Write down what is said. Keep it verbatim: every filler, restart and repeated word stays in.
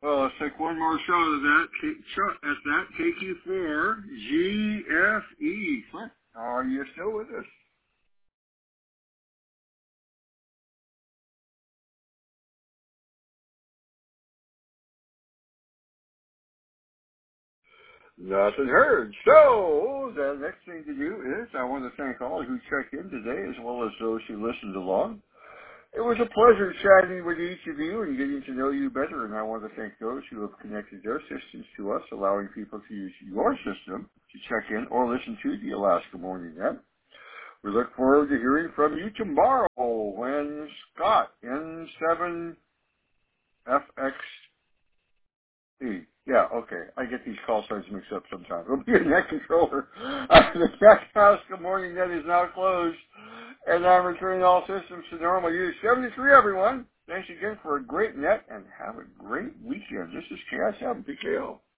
Well, let's take one more shot of that. K- shot at that. K Q four G F E. Clint, are you still with us? Nothing heard. So, the next thing to do is I want to thank all who checked in today as well as those who listened along. It was a pleasure chatting with each of you and getting to know you better, and I want to thank those who have connected their systems to us, allowing people to use your system to check in or listen to the Alaska Morning Net. We look forward to hearing from you tomorrow when Scott, N seven F X E. Yeah, okay. I get these call signs mixed up sometimes. It'll be a net controller. Uh, the Alaska Morning Net is now closed, and I'm returning all systems to normal use. seventy-three, everyone. Thanks again for a great net, and have a great weekend. This is K S M P K O.